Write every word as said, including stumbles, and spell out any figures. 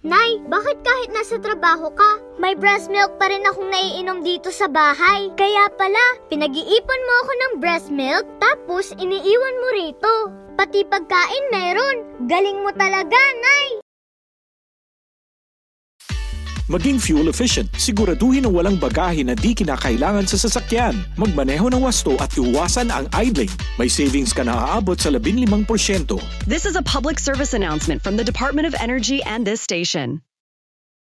Nay, bakit kahit nasa trabaho ka, may breast milk pa rin akong naiinom dito sa bahay? Kaya pala, pinag-iipon mo ako ng breast milk, tapos iniiwan mo rito. Pati pagkain meron. Galing mo talaga, Nay! Maging fuel efficient, siguraduhin na walang bagahe na di kinakailangan sa sasakyan. Magmaneho ng wasto at iwasan ang idling. May savings ka na aabot sa labinlimang porsyento. This is a public service announcement from the Department of Energy and this station.